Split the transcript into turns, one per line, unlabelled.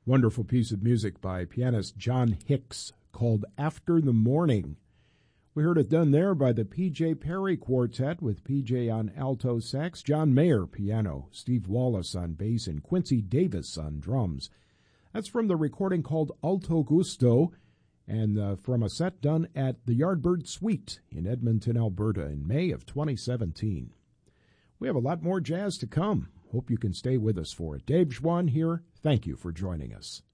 Wonderful piece of music by pianist John Hicks called After the Morning. We heard it done there by the P.J. Perry Quartet with P.J. on alto sax, John Mayer piano, Steve Wallace on bass, and Quincy Davis on drums. That's from the recording called Alto Gusto, and from a set done at the Yardbird Suite in Edmonton, Alberta in May of 2017. We have a lot more jazz to come. Hope you can stay with us for it. Dave Schwann here. Thank you for joining us.